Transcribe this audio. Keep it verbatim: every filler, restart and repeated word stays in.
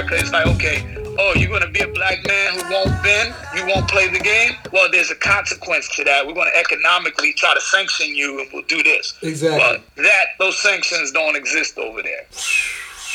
America, it's like, okay, oh, you're going to be a black man who won't bend, you won't play the game? Well, there's a consequence to that. We're going to economically try to sanction you and we'll do this. Exactly. But that, those sanctions don't exist over there.